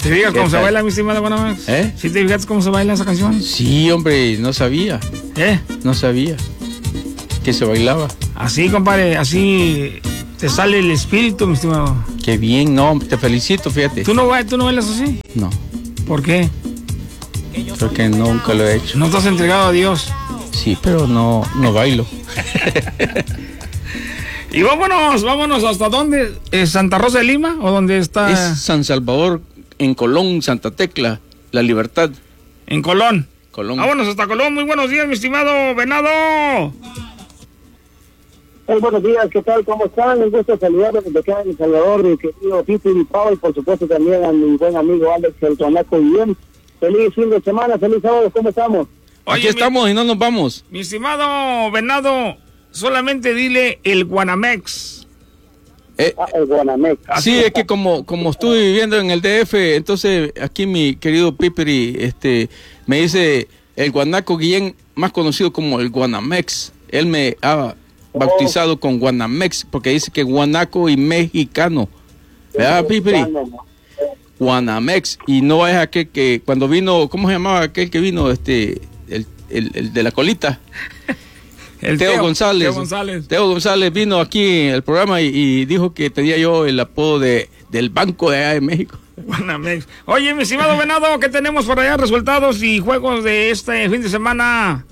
¿Te fijas cómo se baila, mi estimado Guanamax? ¿Sí te fijas cómo se baila esa canción? Sí, hombre, no sabía. No sabía que se bailaba. Así, compadre, así te sale el espíritu, mi estimado. Qué bien, no, te felicito, fíjate. ¿Tú no bailas así? No. ¿Por qué? Porque nunca lo he hecho. ¿No te has entregado a Dios? Sí, pero no bailo. Y vámonos, ¿hasta dónde? ¿Es Santa Rosa de Lima o dónde está? Es San Salvador, en Colón, Santa Tecla, La Libertad. En Colón. Vámonos hasta Colón. Muy buenos días, mi estimado Venado. Buenos días, ¿qué tal? ¿Cómo están? Un gusto saludarlos desde acá en El Salvador, mi querido Tito y Pau, y por supuesto también a mi buen amigo Alex El Guanaco Guillén. Feliz fin de semana, feliz sábado, ¿cómo estamos? Aquí estamos y no nos vamos. Mi estimado Venado, solamente dile el Guanamex. El Guanamex. Sí, es que como estuve viviendo en el DF, entonces aquí mi querido Piperi me dice el Guanaco Guillén, más conocido como el Guanamex. Él me ha bautizado con Guanamex, porque dice que guanaco y mexicano. ¿Verdad, Piperi? Guanamex. Y no es aquel que cuando vino, ¿cómo se llamaba aquel que vino? El de la colita. Teo González. Teo González vino aquí en el programa y dijo que tenía yo el apodo del Banco de allá de México. Guanamex. Oye, mi estimado Venado, ¿qué tenemos por allá? Resultados y juegos de este fin de semana.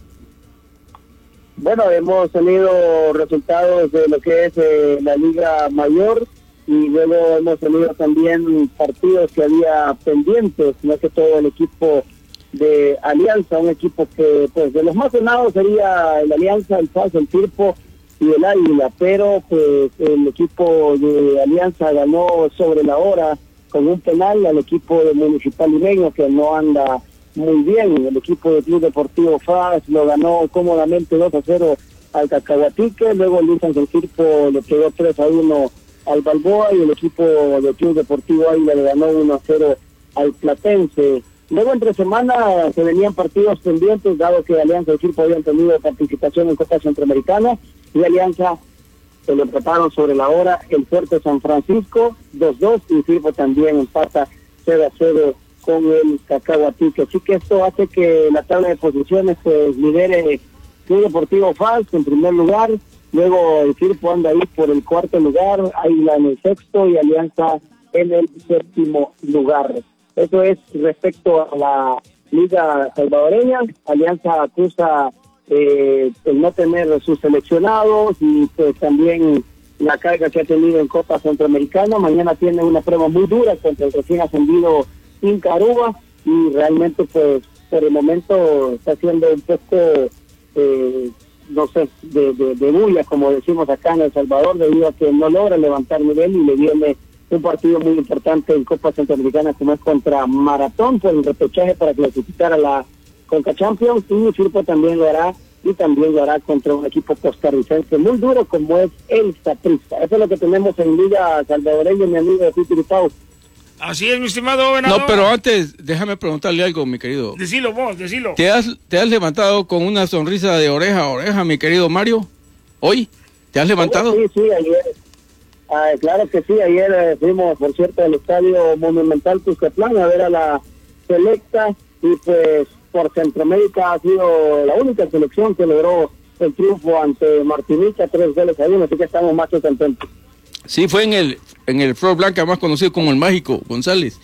Bueno, hemos tenido resultados de lo que es la Liga Mayor y luego hemos tenido también partidos que había pendientes, no que todo el equipo de Alianza, un equipo que pues de los más sonados sería el Alianza, el FAS, el Firpo y el Águila, pero pues el equipo de Alianza ganó sobre la hora con un penal al equipo de Municipal Limeño que no anda muy bien. El equipo de Club Deportivo FAS lo ganó cómodamente 2-0 al Cacahuatique, luego el San Firpo le pegó 3-1 al Balboa y el equipo de Club Deportivo Águila le ganó 1-0 al Platense. Luego entre semana se venían partidos pendientes, dado que Alianza y Firpo habían tenido participación en Copa Centroamericana, y Alianza se lo empataron sobre la hora el Fuerte San Francisco 2-2 y Firpo también empata 0-0 con el Cacahuatique. Así que esto hace que la tabla de posiciones pues lidere Club Deportivo FAS en primer lugar, luego el Firpo anda ahí por el cuarto lugar, Águila en el sexto y Alianza en el séptimo lugar. Eso es respecto a la Liga Salvadoreña. Alianza acusa el no tener sus seleccionados y pues también la carga que ha tenido en Copa Centroamericana. Mañana tiene una prueba muy dura contra el recién ascendido Inca Aruba y realmente pues por el momento está haciendo un poco no sé, de bulla, como decimos acá en El Salvador, debido a que no logra levantar nivel y le viene un partido muy importante en Copa Centroamericana como es contra Maratón por el repechaje para clasificar a la Conca Champions, y Firpo también lo hará, y también lo hará contra un equipo costarricense muy duro como es el Saprissa. Eso es lo que tenemos en Liga Salvadoreña, mi amigo Tito y Pau. Así es, mi estimado Venado. No, pero antes, déjame preguntarle algo, mi querido. Decilo vos, decilo. ¿Te has levantado con una sonrisa de oreja a oreja, mi querido Mario? ¿Hoy? ¿Te has levantado? Sí, ayer. Claro que sí, ayer fuimos, por cierto, al Estadio Monumental Cuscatlán a ver a la selecta, y pues por Centroamérica ha sido la única selección que logró el triunfo ante Martinica, 3-1, así que estamos más que contentos. Sí, fue en el Flor Blanca, más conocido como el Mágico González.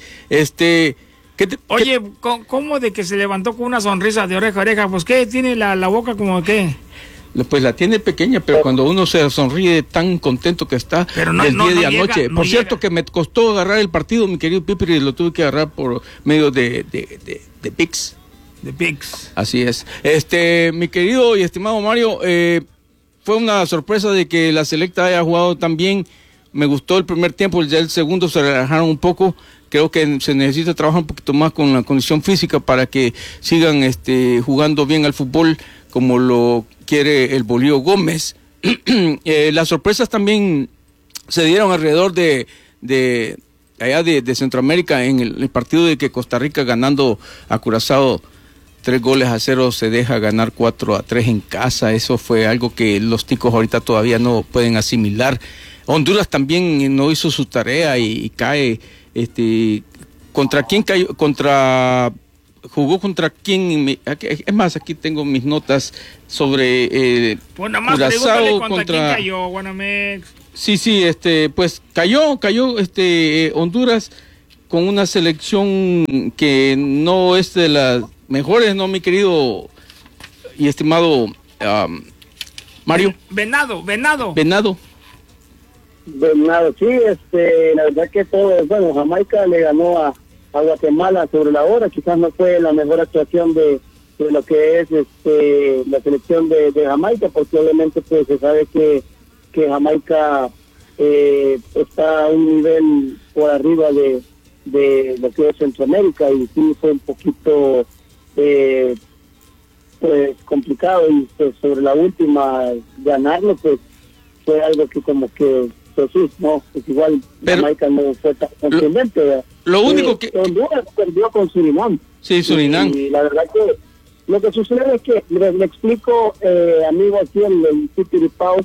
Oye, ¿cómo de que se levantó con una sonrisa de oreja a oreja? Pues, ¿qué? ¿Tiene la boca como qué? Pues la tiene pequeña, pero cuando uno se sonríe tan contento que está del día de anoche. Por cierto, que me costó agarrar el partido, mi querido Piper, y lo tuve que agarrar por medio de Pix. De Pix. Así es. Mi querido y estimado Mario, fue una sorpresa de que la selecta haya jugado tan bien. Me gustó el primer tiempo, ya el segundo se relajaron un poco. Creo que se necesita trabajar un poquito más con la condición física para que sigan jugando bien al fútbol como lo quiere el Bolío Gómez. Las sorpresas también se dieron alrededor de allá de Centroamérica en el partido de que Costa Rica, ganando a Curazao 3-0, se deja ganar 4-3 en casa. Eso fue algo que los ticos ahorita todavía no pueden asimilar. Honduras también no hizo su tarea y cae ¿contra quién cayó? ¿Jugó contra quién? Es más, aquí tengo mis notas sobre pues nada más Curazao contra quién cayó, Guanamex. Sí, pues cayó Honduras con una selección que no es de las mejores, ¿no, mi querido y estimado Mario? Venado, sí, la verdad que bueno, Jamaica le ganó a Guatemala sobre la hora, quizás no fue la mejor actuación de lo que es la selección de Jamaica, porque obviamente pues se sabe que Jamaica está a un nivel por arriba de lo que es Centroamérica, y sí fue un poquito pues complicado, y pues sobre la última ganarlo pues fue algo que como que pues sí, no, pues igual Jamaica no fue tan contundente. Lo único que Honduras perdió con Surinam. Sí, Surinam. Y la verdad que lo que sucede es que, le explico, amigo, aquí en el Titiripao,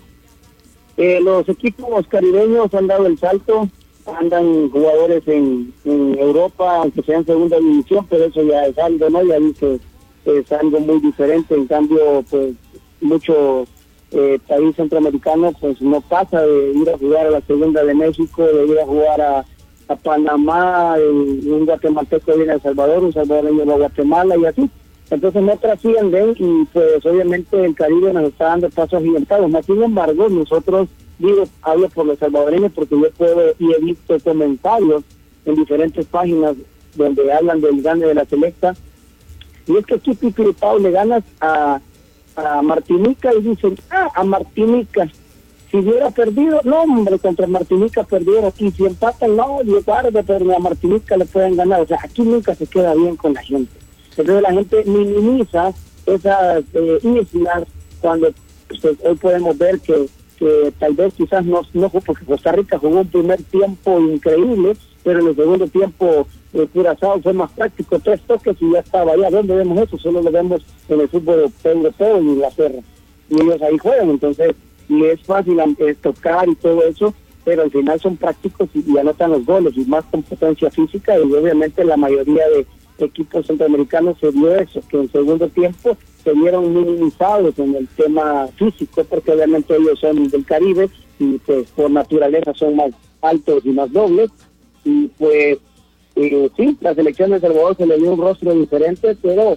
los equipos caribeños han dado el salto, andan jugadores en Europa, aunque sea en segunda división, pero eso ya es algo, ¿no? Ya dice, es algo muy diferente. En cambio, pues, mucho país centroamericano, pues, no pasa de ir a jugar a la segunda de México, de ir a jugar a Panamá, un guatemalteco viene a El Salvador, un salvadoreño va a Guatemala y así. Entonces no trascienden, y pues obviamente el Caribe nos está dando pasos agigantados. Sin embargo, nosotros, hablo por los salvadoreños porque yo puedo y he visto comentarios en diferentes páginas donde hablan del gane de la selecta, y es que aquí Pipiripao le ganas a Martinica y dicen, a Martinica, si hubiera perdido, no hombre, contra Martinica perdieron, y si empatan, no, yo guardo, pero a Martinica le pueden ganar. O sea, aquí nunca se queda bien con la gente. Entonces la gente minimiza esas islas, cuando pues, hoy podemos ver que tal vez quizás no, porque Costa Rica jugó un primer tiempo increíble, pero en el segundo tiempo Curazao fue más práctico, 3 toques y ya estaba allá. ¿Dónde vemos eso? Solo lo vemos en el fútbol europeo en Inglaterra, y ellos ahí juegan. Entonces, y es fácil tocar y todo eso, pero al final son prácticos y anotan los goles, y más con potencia física, y obviamente la mayoría de equipos centroamericanos se dio eso, que en segundo tiempo se vieron minimizados en el tema físico, porque obviamente ellos son del Caribe y pues por naturaleza son más altos y más dobles, y pues sí, la selección de El Salvador se le dio un rostro diferente, pero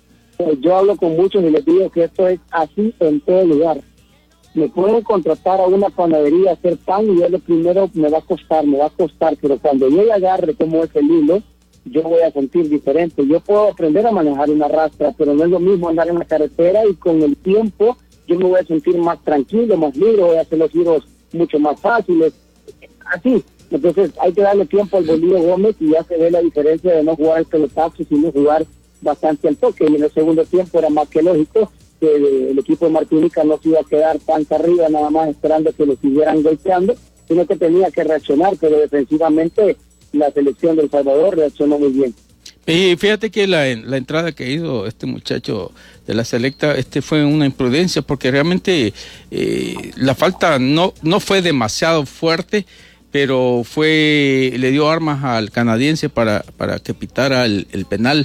yo hablo con muchos y les digo que esto es así en todo lugar. Me pueden contratar a una panadería a hacer pan, y yo lo primero me va a costar, pero cuando yo le agarre cómo es el hilo, yo voy a sentir diferente. Yo puedo aprender a manejar una rastra, pero no es lo mismo andar en la carretera, y con el tiempo yo me voy a sentir más tranquilo, más libre, voy a hacer los giros mucho más fáciles, así. Entonces hay que darle tiempo al Bolillo Gómez, y ya se ve la diferencia de no jugar el pelotazo, sino jugar bastante al toque. Y en el segundo tiempo era más que lógico que el equipo de Martinica no se iba a quedar panza arriba nada más esperando que lo siguieran golpeando, sino que tenía que reaccionar, pero defensivamente la selección de El Salvador reaccionó muy bien. Y fíjate que la entrada que hizo este muchacho de la selecta fue una imprudencia, porque realmente la falta no fue demasiado fuerte, pero le dio armas al canadiense para que pitara el penal.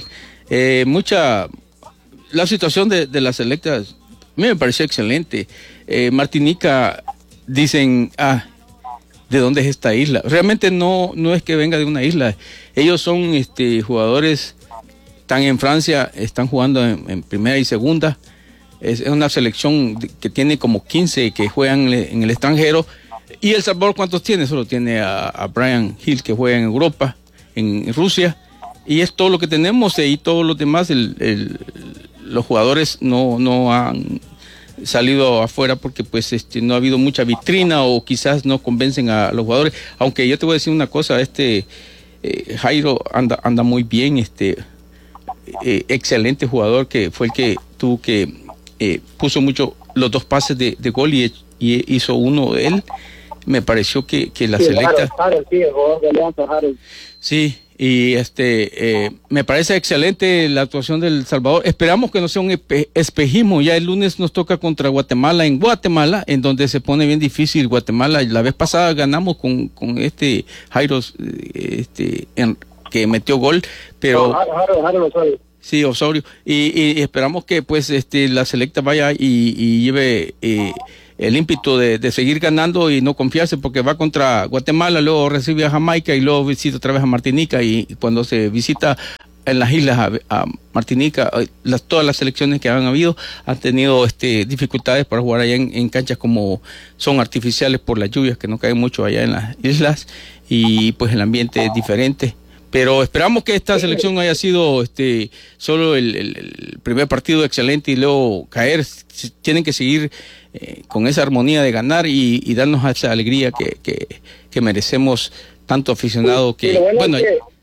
La situación de la selecta a mí me pareció excelente. Martinica, dicen, ¿de dónde es esta isla? Realmente no es que venga de una isla. Ellos son jugadores, están en Francia, están jugando en primera y segunda. Es una selección que tiene como 15 que juegan en el extranjero. ¿Y El Salvador cuántos tiene? Solo tiene a Brian Hill, que juega en Europa, en Rusia. Y es todo lo que tenemos, y todos los demás, los jugadores no han salido afuera porque pues no ha habido mucha vitrina, o quizás no convencen a los jugadores. Aunque yo te voy a decir una cosa, Jairo anda muy bien, excelente jugador, que fue el que tuvo que puso mucho los 2 pases de gol y hizo uno de él. Me pareció que la selecta sí, y me parece excelente la actuación del Salvador. Esperamos que no sea un espejismo. Ya el lunes nos toca contra Guatemala en Guatemala, en donde se pone bien difícil Guatemala. La vez pasada ganamos con Jairo, que que metió gol, pero... Harold Osorio. Sí, Osorio. Y esperamos que pues la selecta vaya y lleve el ímpetu de seguir ganando y no confiarse, porque va contra Guatemala, luego recibe a Jamaica y luego visita otra vez a Martinica, y cuando se visita en las islas a Martinica, todas las selecciones que han habido han tenido dificultades para jugar allá en canchas como son artificiales por las lluvias que no caen mucho allá en las islas, y pues el ambiente es diferente. Pero esperamos que esta selección haya sido solo el primer partido excelente y luego caer. Tienen que seguir con esa armonía de ganar y darnos esa alegría que merecemos tanto aficionado que... Bueno,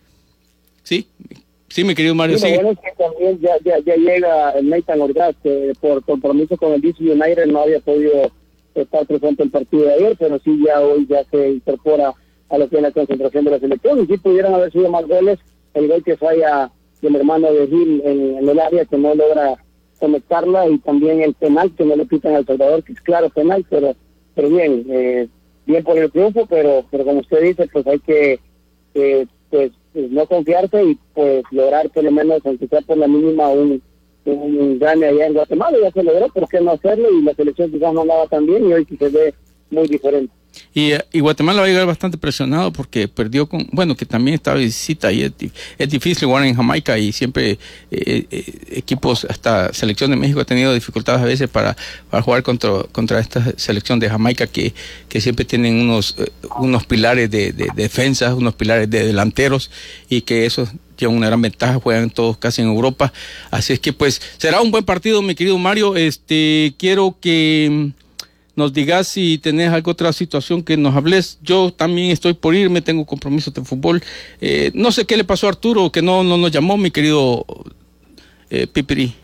sí, mi querido Mario, sí. Lo bueno es que también ya llega el Nathan Ordaz, que por compromiso con el DC United no había podido estar presente en el partido de ayer, pero sí hoy se incorpora a lo que es la concentración de la selección, y si pudieran haber sido más goles, el gol que falla del hermano de Gil en el área, que no logra conectarla, y también el penal que no le pitan al Salvador, que es claro penal, pero bien, bien por el triunfo, pero como usted dice, pues hay que pues no confiarse y pues lograr por lo menos, aunque sea por la mínima, un gane allá en Guatemala. Ya se logró, ¿por qué no hacerlo? Y la selección quizás no andaba tan bien, y hoy sí se ve muy diferente. Y Guatemala va a llegar bastante presionado porque perdió que también estaba de visita, y es difícil jugar en Jamaica, y siempre equipos, hasta selección de México ha tenido dificultades a veces para jugar contra esta selección de Jamaica, que siempre tienen unos pilares de defensa, unos pilares de delanteros, y que eso lleva una gran ventaja, juegan todos casi en Europa. Así es que pues será un buen partido, mi querido Mario. Quiero que nos digas si tenés alguna otra situación que nos hables. Yo también estoy por irme, tengo compromisos de fútbol. No sé qué le pasó a Arturo, que no nos llamó, mi querido Pipiri.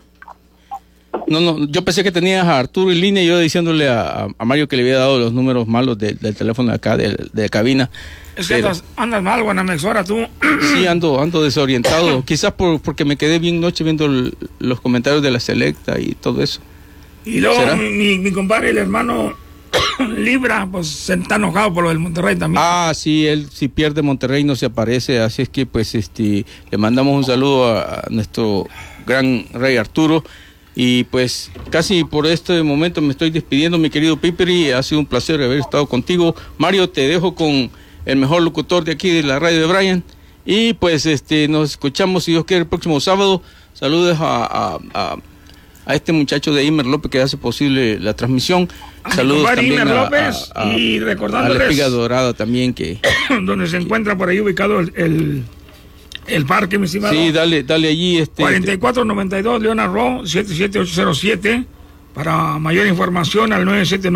No, yo pensé que tenías a Arturo en línea, y yo diciéndole a Mario que le había dado los números malos del teléfono de acá, de cabina. Es que andas mal, Guanamex, ahora tú. Sí, ando desorientado, quizás porque me quedé bien noche viendo los comentarios de la selecta y todo eso. Y luego mi compadre, el hermano Libra, pues se está enojado por lo del Monterrey también. Ah, sí, él si pierde Monterrey no se aparece, así es que pues le mandamos un saludo a nuestro gran rey Arturo, y pues casi por este momento me estoy despidiendo, mi querido Piperi. Ha sido un placer haber estado contigo. Mario, te dejo con el mejor locutor de aquí de la radio de Bryan, y pues nos escuchamos, si Dios quiere, el próximo sábado. Saludos a este muchacho de Imer López que hace posible la transmisión. Saludos también Imer López, y recordándoles a la Espiga Dorada también, que donde se encuentra por ahí ubicado el parque, mi estimado. Sí, dale allí. 4492 Leonard Row, 77807. Para mayor información al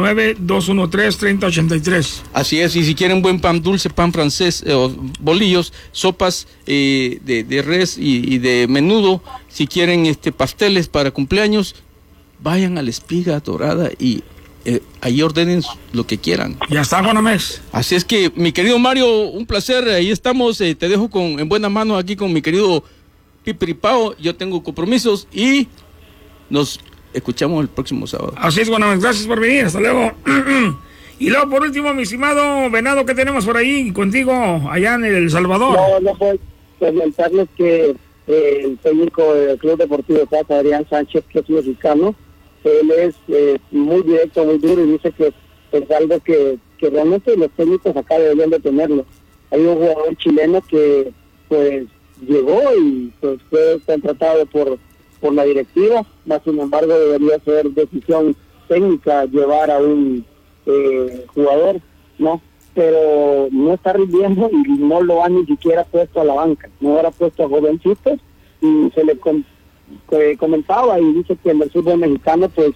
979-213-3083. Así es, y si quieren buen pan dulce, pan francés, bolillos, sopas de res y de menudo, si quieren pasteles para cumpleaños, vayan a la Espiga Dorada y ahí ordenen lo que quieran. Ya está, Guanamex. Así es que, mi querido Mario, un placer, ahí estamos, te dejo en buenas manos aquí con mi querido Pipiripao. Yo tengo compromisos y nos escuchamos el próximo sábado. Así es, bueno, gracias por venir, hasta luego. Y luego, por último, mi estimado Venado, ¿qué tenemos por ahí contigo, allá en El Salvador? No, pues comentarles que el técnico del Club Deportivo Casa, Adrián Sánchez, que es mexicano, él es muy directo, muy duro, y dice que es algo que realmente los técnicos acá deberían de tenerlo. Hay un jugador chileno que pues llegó y pues fue contratado por la directiva, más sin embargo debería ser decisión técnica llevar a un jugador, ¿no? Pero no está rindiendo y no lo han ni siquiera puesto a la banca, no habrá puesto a jovencitos, y se le comentaba y dice que en el fútbol mexicano pues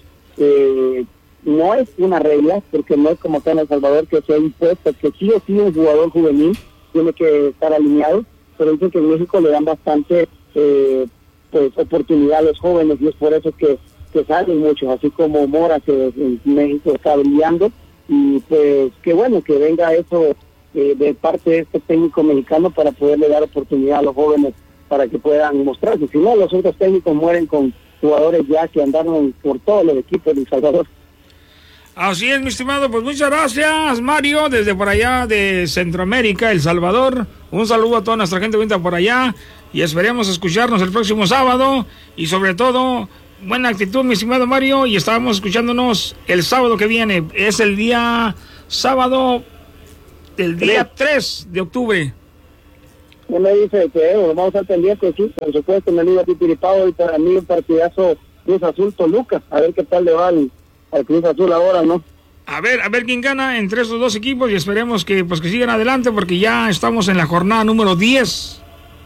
no es una regla, porque no es como acá en El Salvador, que se ha impuesto que sí o sí un jugador juvenil tiene que estar alineado, pero dice que en México le dan bastante pues oportunidad a los jóvenes, y es por eso que salen muchos, así como Mora, que en México está brillando, y pues qué bueno que venga eso de parte de este técnico mexicano para poderle dar oportunidad a los jóvenes para que puedan mostrarse. Si no, los otros técnicos mueren con jugadores ya que andaron por todos los equipos de El Salvador. Así es, mi estimado, pues muchas gracias, Mario, desde por allá de Centroamérica, El Salvador. Un saludo a toda nuestra gente bonita por allá y esperemos escucharnos el próximo sábado y sobre todo buena actitud, mi estimado Mario, y estábamos escuchándonos el sábado que viene. Es el día sábado del día 3 de octubre. ¿Qué me dice? Que vamos a estar pendientes, sí, por supuesto, me digo Pipiripao y para mí un partidazo Cruz Azul Toluca, a ver qué tal le va al Cruz Azul ahora, ¿no? A ver quién gana entre estos dos equipos y esperemos que que sigan adelante porque ya estamos en la jornada número 10.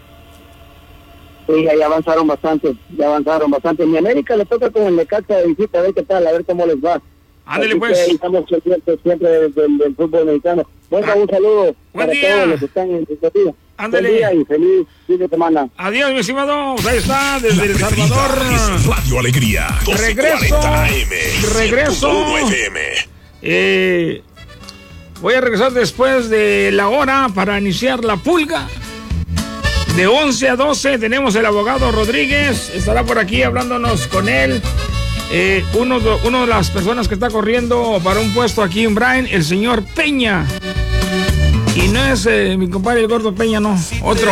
Sí, ya avanzaron bastante. Mi América le toca con el Necaxa de visita, a ver qué tal, a ver cómo les va. Ándale pues. Estamos siempre del fútbol mexicano. Bueno, un saludo para todos los que están en iniciativa. Ándale. Buen día y feliz fin de semana. Adiós, mi estimado. Ahí está, desde El Salvador. Radio Alegría. Regreso. Voy a regresar después de la hora para iniciar la pulga. De 11 a 12 tenemos el abogado Rodríguez. Estará por aquí hablándonos con él. Uno de las personas que está corriendo para un puesto aquí en Bryan, el señor Peña. Y no es mi compadre el gordo Peña, no. Otro.